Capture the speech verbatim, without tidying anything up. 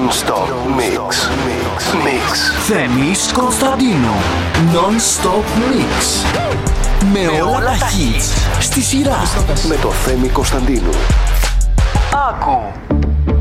Non-stop mix. Mix. Θέμης Κωνσταντίνου. Non-stop mix. Με όλα τα hits στη σειρά. Με το Θέμη Κωνσταντίνου. Άκου.